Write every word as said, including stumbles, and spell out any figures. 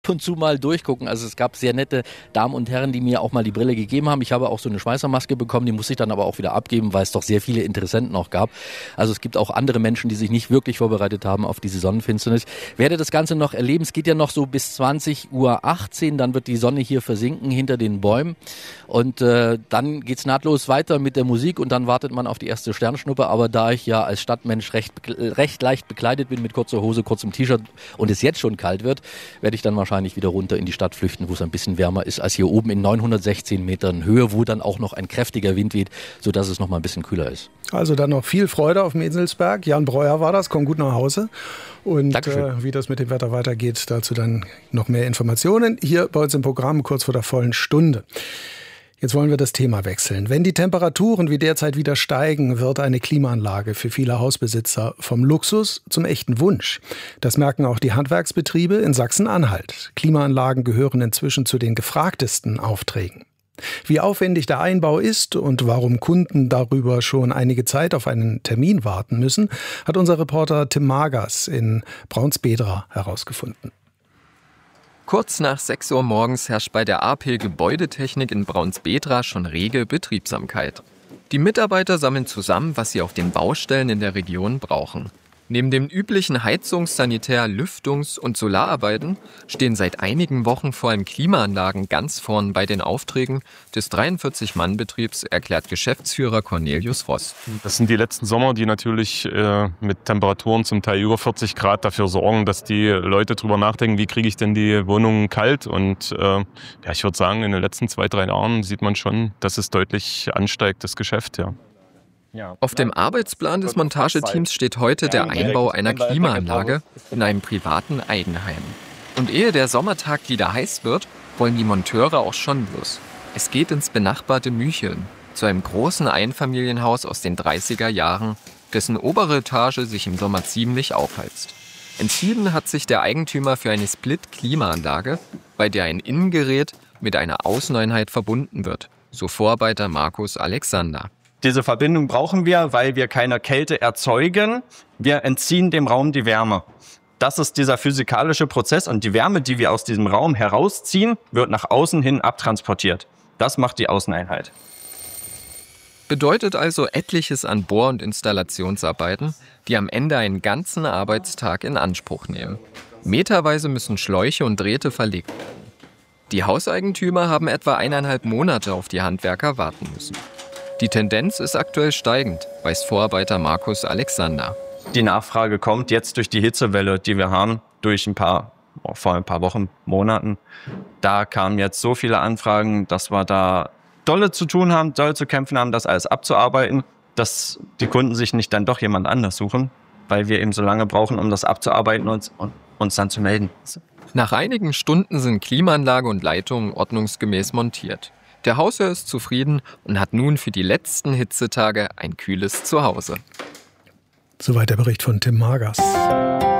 und zu mal durchgucken. Also es gab sehr nette Damen und Herren, die mir auch mal die Brille gegeben haben. Ich habe auch so eine Schweißermaske bekommen, die musste ich dann aber auch wieder abgeben, weil es doch sehr viele Interessenten noch gab. Also es gibt auch andere Menschen, die sich nicht wirklich vorbereitet haben auf diese Sonnenfinsternis. Werde das Ganze noch erleben. Es geht ja noch so bis zwanzig Uhr achtzehn, dann wird die Sonne hier versinken hinter den Bäumen und äh, dann geht's nahtlos weiter mit der Musik und dann wartet man auf die erste Sternschnuppe. Aber da ich ja als Stadtmensch recht, recht leicht bekleidet bin mit kurzer Hose, kurzem T-Shirt und es jetzt schon kalt wird, werde ich dann wahrscheinlich wieder runter in die Stadt flüchten, wo es ein bisschen wärmer ist als hier oben in neunhundertsechzehn Metern Höhe, wo dann auch noch ein kräftiger Wind weht, sodass es noch mal ein bisschen kühler ist. Also dann noch viel Freude auf dem Eselsberg. Jan Breuer war das, komm gut nach Hause. Und äh, wie das mit dem Wetter weitergeht, dazu dann noch mehr Informationen hier bei uns im Programm kurz vor der vollen Stunde. Jetzt wollen wir das Thema wechseln. Wenn die Temperaturen wie derzeit wieder steigen, wird eine Klimaanlage für viele Hausbesitzer vom Luxus zum echten Wunsch. Das merken auch die Handwerksbetriebe in Sachsen-Anhalt. Klimaanlagen gehören inzwischen zu den gefragtesten Aufträgen. Wie aufwendig der Einbau ist und warum Kunden darüber schon einige Zeit auf einen Termin warten müssen, hat unser Reporter Tim Magers in Braunsbedra herausgefunden. Kurz nach sechs Uhr morgens herrscht bei der A P Gebäudetechnik in Braunsbedra schon rege Betriebsamkeit. Die Mitarbeiter sammeln zusammen, was sie auf den Baustellen in der Region brauchen. Neben den üblichen Heizungs-, Sanitär-, Lüftungs- und Solararbeiten stehen seit einigen Wochen vor allem Klimaanlagen ganz vorn bei den Aufträgen des dreiundvierzig-Mann-Betriebs, erklärt Geschäftsführer Cornelius Voss. Das sind die letzten Sommer, die natürlich äh, mit Temperaturen zum Teil über vierzig Grad dafür sorgen, dass die Leute drüber nachdenken, wie kriege ich denn die Wohnungen kalt. Und äh, ja, ich würde sagen, in den letzten zwei, drei Jahren sieht man schon, dass es deutlich ansteigt, das Geschäft, ja. Auf dem Arbeitsplan des Montageteams steht heute der Einbau einer Klimaanlage in einem privaten Eigenheim. Und ehe der Sommertag wieder heiß wird, wollen die Monteure auch schon los. Es geht ins benachbarte Mücheln, zu einem großen Einfamilienhaus aus den dreißiger Jahren, dessen obere Etage sich im Sommer ziemlich aufheizt. Entschieden hat sich der Eigentümer für eine Split-Klimaanlage, bei der ein Innengerät mit einer Außeneinheit verbunden wird, so Vorarbeiter Markus Alexander. Diese Verbindung brauchen wir, weil wir keine Kälte erzeugen. Wir entziehen dem Raum die Wärme. Das ist dieser physikalische Prozess und die Wärme, die wir aus diesem Raum herausziehen, wird nach außen hin abtransportiert. Das macht die Außeneinheit. Bedeutet also etliches an Bohr- und Installationsarbeiten, die am Ende einen ganzen Arbeitstag in Anspruch nehmen. Meterweise müssen Schläuche und Drähte verlegt werden. Die Hauseigentümer haben etwa eineinhalb Monate auf die Handwerker warten müssen. Die Tendenz ist aktuell steigend, weiß Vorarbeiter Markus Alexander. Die Nachfrage kommt jetzt durch die Hitzewelle, die wir haben, durch ein paar, vor ein paar Wochen, Monaten. Da kamen jetzt so viele Anfragen, dass wir da dolle zu tun haben, dolle zu kämpfen haben, das alles abzuarbeiten, dass die Kunden sich nicht dann doch jemand anders suchen, weil wir eben so lange brauchen, um das abzuarbeiten und, und uns dann zu melden. Nach einigen Stunden sind Klimaanlage und Leitungen ordnungsgemäß montiert. Der Hausherr ist zufrieden und hat nun für die letzten Hitzetage ein kühles Zuhause. Soweit der Bericht von Tim Magers.